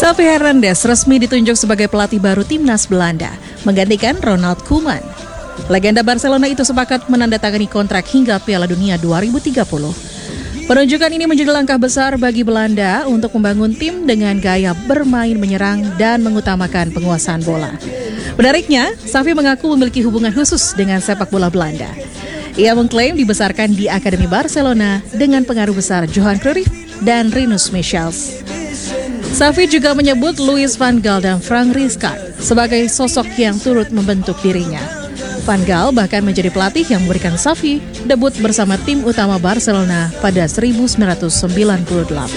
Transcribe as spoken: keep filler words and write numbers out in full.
Xavi Hernandez resmi ditunjuk sebagai pelatih baru timnas Belanda, menggantikan Ronald Koeman. Legenda Barcelona itu sepakat menandatangani kontrak hingga Piala Dunia dua ribu tiga puluh. Penunjukan ini menjadi langkah besar bagi Belanda untuk membangun tim dengan gaya bermain menyerang dan mengutamakan penguasaan bola. Menariknya, Xavi mengaku memiliki hubungan khusus dengan sepak bola Belanda. Ia mengklaim dibesarkan di Akademi Barcelona dengan pengaruh besar Johan Cruyff dan Rinus Michels. Xavi juga menyebut Louis van Gaal dan Frank Rijkaard sebagai sosok yang turut membentuk dirinya. Van Gaal bahkan menjadi pelatih yang memberikan Xavi debut bersama tim utama Barcelona pada seribu sembilan ratus sembilan puluh delapan.